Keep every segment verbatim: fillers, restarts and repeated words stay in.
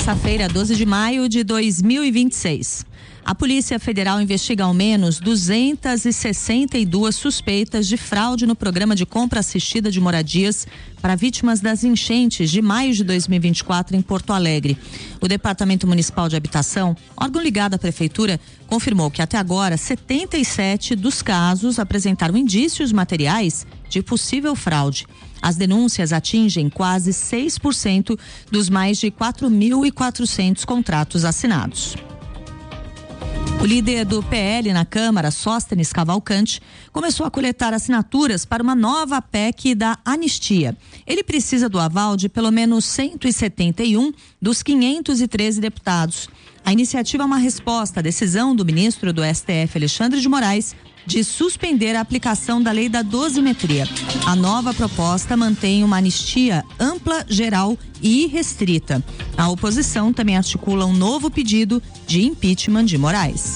terça-feira, doze de maio de dois mil e vinte e seis. A Polícia Federal investiga ao menos duzentas e sessenta e duas suspeitas de fraude no programa de compra assistida de moradias para vítimas das enchentes de maio de dois mil e vinte e quatro em Porto Alegre. O Departamento Municipal de Habitação, órgão ligado à Prefeitura, confirmou que até agora setenta e sete dos casos apresentaram indícios materiais de possível fraude. As denúncias atingem quase seis por cento dos mais de quatro mil e quatrocentos contratos assinados. O líder do P L na Câmara, Sóstenes Cavalcante, começou a coletar assinaturas para uma nova P E C da anistia. Ele precisa do aval de pelo menos cento e setenta e um dos quinhentos e treze deputados. A iniciativa é uma resposta à decisão do ministro do S T F, Alexandre de Moraes, de suspender a aplicação da lei da dosimetria. A nova proposta mantém uma anistia ampla, geral e irrestrita. A oposição também articula um novo pedido de impeachment de Moraes.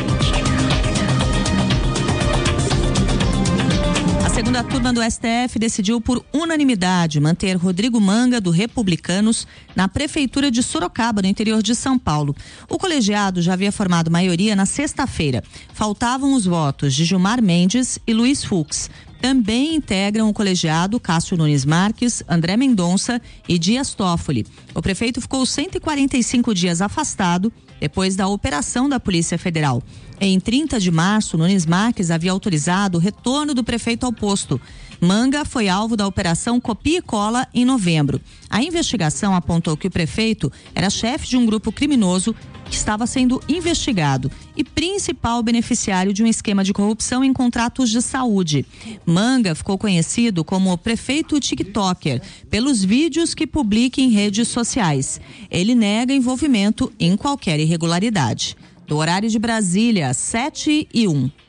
A segunda turma do S T F decidiu por unanimidade manter Rodrigo Manga, do Republicanos, na Prefeitura de Sorocaba, no interior de São Paulo. O colegiado já havia formado maioria na sexta-feira. Faltavam os votos de Gilmar Mendes e Luiz Fux. Também integram o colegiado Cássio Nunes Marques, André Mendonça e Dias Toffoli. O prefeito ficou cento e quarenta e cinco dias afastado depois da operação da Polícia Federal. Em trinta de março, Nunes Marques havia autorizado o retorno do prefeito ao posto. Manga foi alvo da operação Copia e Cola em novembro. A investigação apontou que o prefeito era chefe de um grupo criminoso que estava sendo investigado e principal beneficiário de um esquema de corrupção em contratos de saúde. Manga ficou conhecido como o prefeito TikToker pelos vídeos que publica em redes sociais. Ele nega envolvimento em qualquer irregularidade. Do horário de Brasília, sete e um.